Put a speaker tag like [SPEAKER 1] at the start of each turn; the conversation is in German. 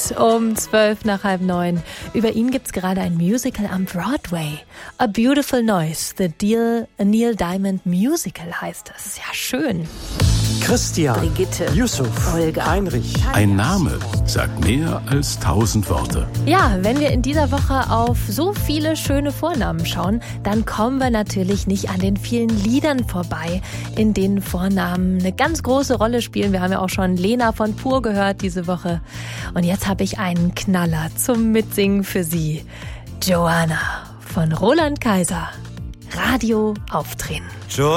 [SPEAKER 1] um 8:40. Über ihn gibt's gerade ein Musical am Broadway. A Beautiful Noise, a Neil Diamond Musical heißt es. Ja, schön.
[SPEAKER 2] Christian,
[SPEAKER 1] Brigitte,
[SPEAKER 2] Yusuf,
[SPEAKER 1] Olga,
[SPEAKER 2] Heinrich.
[SPEAKER 3] Ein Name sagt mehr als 1000 Worte.
[SPEAKER 1] Ja, wenn wir in dieser Woche auf so viele schöne Vornamen schauen, dann kommen wir natürlich nicht an den vielen Liedern vorbei, in denen Vornamen eine ganz große Rolle spielen. Wir haben ja auch schon Lena von Pur gehört diese Woche. Und jetzt habe ich einen Knaller zum Mitsingen für Sie. Joanna von Roland Kaiser. Radio aufdrehen.